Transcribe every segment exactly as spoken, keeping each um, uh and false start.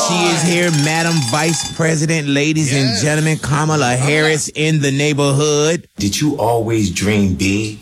She is here, Madam Vice President, ladies yes. and gentlemen, Kamala Harris in the neighborhood. Did you always dream big?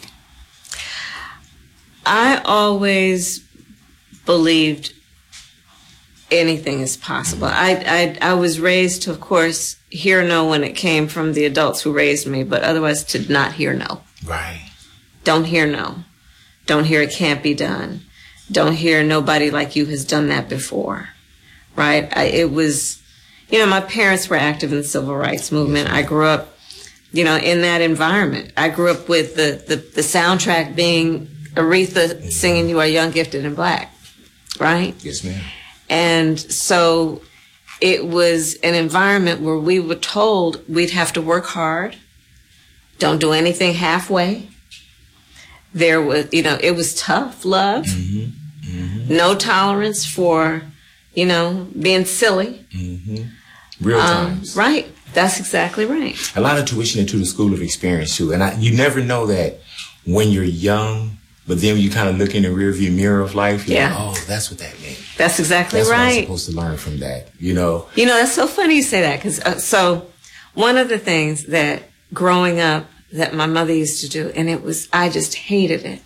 I always believed anything is possible. I, I I was raised to, of course, hear no when it came from the adults who raised me, but otherwise to not hear no. Right. Don't hear no. Don't hear it can't be done. Don't hear nobody like you has done that before. Right? I, it was, you know, my parents were active in the civil rights movement. I grew up, you know, in that environment. I grew up with the, the, the soundtrack being Aretha singing You Are Young, Gifted, and Black. Right? Yes, ma'am. And so it was an environment where we were told we'd have to work hard. Don't do anything halfway. There was, you know, it was tough love. Mm-hmm. Mm-hmm. No tolerance for, you know, being silly. Mm-hmm. Real times. Um, right. That's exactly right. A lot of tuition into the school of experience, too. And I, you never know that when you're young, but then you kind of look in the rearview mirror of life, you're yeah. like, oh, that's what that means. That's exactly that's right. That's what I'm supposed to learn from that, you know? You know, that's so funny you say that, because uh, so one of the things that growing up that my mother used to do, and it was, I just hated it.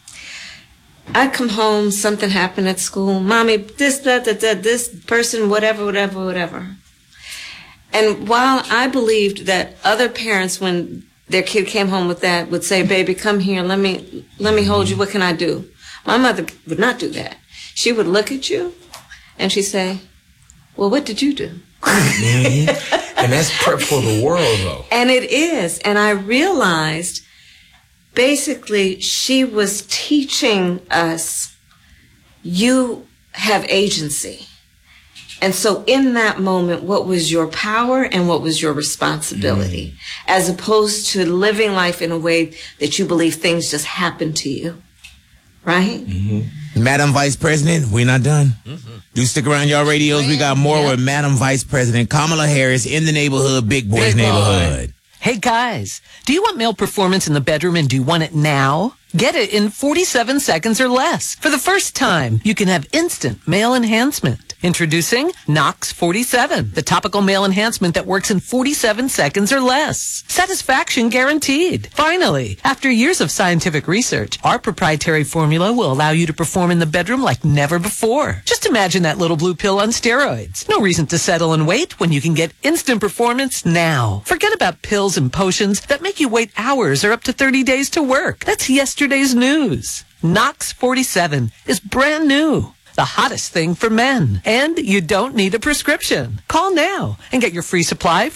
I'd come home, something happened at school, Mommy, this, that, that, that, this person, whatever, whatever, whatever. And while I believed that other parents, when their kid came home with that, would say, baby, come here, let me, let me hold you, what can I do? My mother would not do that. She would look at you, and she'd say, well, what did you do? Mm-hmm. And that's prep for the world, though. And it is. And I realized, basically, she was teaching us, you have agency. And so in that moment, what was your power and what was your responsibility? Mm. As opposed to living life in a way that you believe things just happen to you. Right? Mm-hmm. Madam Vice President, we're not done. Mm-hmm. Do stick around y'all radios. We got more yeah. with Madam Vice President Kamala Harris in the neighborhood, Big Boys Big neighborhood. Boy. Hey guys, do you want male performance in the bedroom and do you want it now? Get it in forty-seven seconds or less. For the first time, you can have instant male enhancement. Introducing Nox forty-seven, the topical male enhancement that works in forty-seven seconds or less. Satisfaction guaranteed. Finally, after years of scientific research, our proprietary formula will allow you to perform in the bedroom like never before. Just imagine that little blue pill on steroids. No reason to settle and wait when you can get instant performance now. Forget about pills and potions that make you wait hours or up to thirty days to work. That's yesterday's news. Nox forty-seven is brand new. The hottest thing for men. And you don't need a prescription. Call now and get your free supply